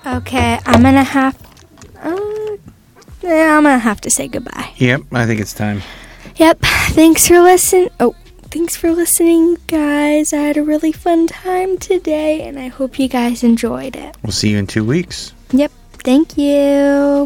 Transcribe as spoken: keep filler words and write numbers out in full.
Okay, I'm gonna have... Uh, yeah, I'm gonna have to say goodbye. Yep, I think it's time. Yep, thanks for listening. Oh, thanks for listening, guys. I had a really fun time today, and I hope you guys enjoyed it. We'll see you in two weeks. Yep, thank you.